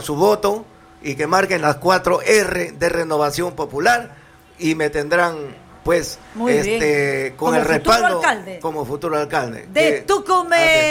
su voto y que marquen las 4R de Renovación Popular y me tendrán pues muy bien. con como el respaldo alcalde. como futuro alcalde de Tucumán.